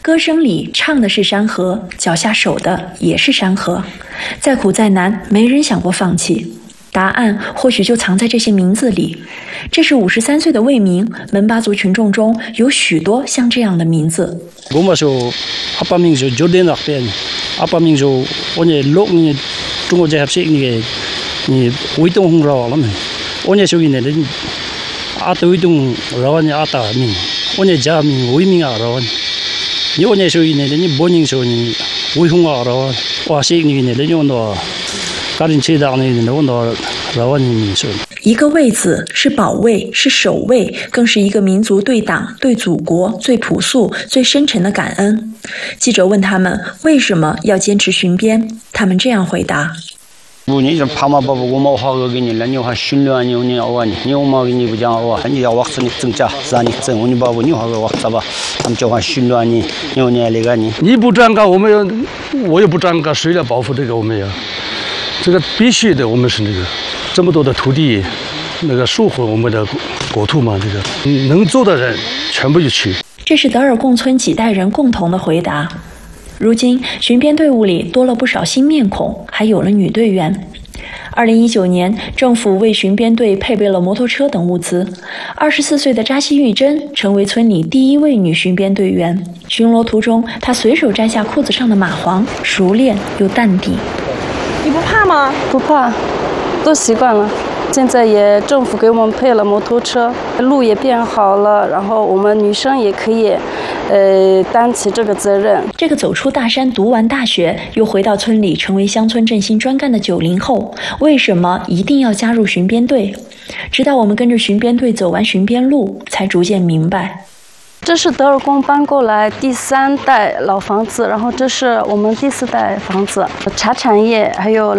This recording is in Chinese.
歌声里唱的是山河，脚下守的也是山河。再苦再难，没人想过放棄。答案或许就藏在这些名字里。这是53岁的魏明，门巴族群众中有许多像这样的名字。 我们说阿爸名字就在那边，阿爸名字我也录你中国在合适你会动红了嘛？我也说你的阿对动然后你阿大名，我也家名魏明啊然后你我也说你的你不能说你魏红啊然后我说你的用到。 一个卫字是保卫，是守卫，更是一个民族对党、对祖国最朴素、最深沉的感恩。记者问他们为什么要坚持巡边，他们这样回答： 你不站岗，我也不站岗，谁来保护这个我们呀？这个必须的，我们是那个这么多的土地，那个守护我们的国土嘛，这个能做的人全部就去。 这是德尔贡村几代人共同的回答。如今巡边队伍里多了不少新面孔，还有了女队员。2019年，政府为巡边队配备了摩托车等物资。24岁的扎西玉珍成为村里第一位女巡边队员。巡逻途中，她随手摘下裤子上的蚂蟥，熟练又淡定。 你不怕吗？ 不怕，都习惯了。现在也政府给我们配了摩托车，路也变好了，然后我们女生也可以，担起这个责任。 这个走出大山、读完大学，又回到村里成为乡村振兴专干的90后，为什么一定要加入巡边队？直到我们跟着巡边队走完巡边路，才逐渐明白。 这是德尔贡搬过来第3代老房子，然后这是我们第4代房子，茶产业还有